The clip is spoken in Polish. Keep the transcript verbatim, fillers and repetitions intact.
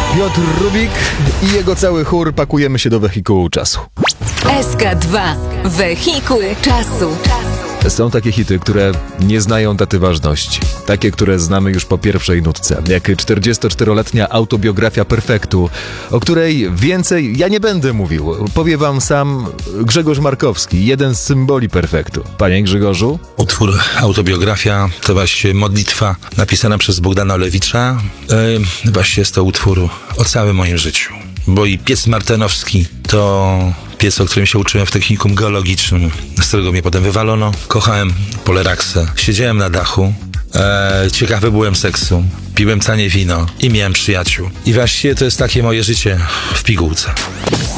Piotr Rubik i jego cały chór. Pakujemy się do wehikułu czasu. S K dwa. Wehikuł czasu. Są takie hity, które nie znają daty ważności. Takie, które znamy już po pierwszej nutce. Jak czterdziestoczteroletnia autobiografia Perfektu, o której więcej ja nie będę mówił. Powie wam sam Grzegorz Markowski, jeden z symboli Perfektu. Panie Grzegorzu? Utwór Autobiografia to właśnie modlitwa napisana przez Bogdana Olewicza. Yy, właśnie jest to utwór o całym moim życiu. Bo i piec martenowski to piec, o którym się uczyłem w technikum geologicznym, z którego mnie potem wywalono. Kochałem poleraksę. Siedziałem na dachu. Eee, ciekawy byłem seksu. Piłem tanie wino i miałem przyjaciół. I właściwie to jest takie moje życie w pigułce.